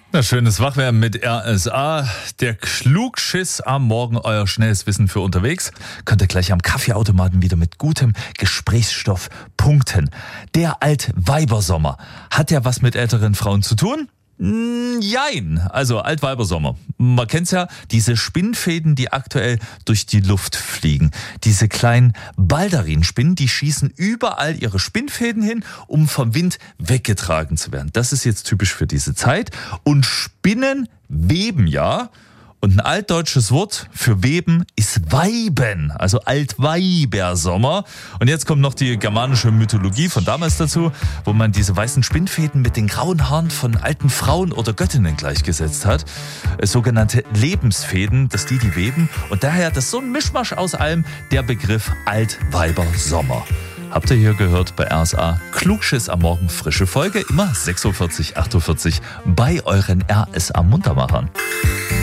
Na, schönes Wachwerden mit RSA. Der Klugschiss am Morgen, euer schnelles Wissen für unterwegs. Könnt ihr gleich am Kaffeeautomaten wieder mit gutem Gesprächsstoff punkten. Der Altweibersommer. Hat ja was mit älteren Frauen zu tun? Jein, also Altweibersommer. Man kennt's ja, diese Spinnfäden, die aktuell durch die Luft fliegen. Diese kleinen Baldachinspinnen, die schießen überall ihre Spinnfäden hin, um vom Wind weggetragen zu werden. Das ist jetzt typisch für diese Zeit. Und Spinnen weben ja. Und ein altdeutsches Wort für Weben ist Weiben, also Altweibersommer. Und jetzt kommt noch die germanische Mythologie von damals dazu, wo man diese weißen Spinnfäden mit den grauen Haaren von alten Frauen oder Göttinnen gleichgesetzt hat. Sogenannte Lebensfäden, dass die weben. Und daher, das ist so ein Mischmasch aus allem, der Begriff Altweibersommer. Habt ihr hier gehört bei RSA? Klugschiss am Morgen, frische Folge, immer 6.40 Uhr, 8.40 Uhr bei euren RSA Muntermachern.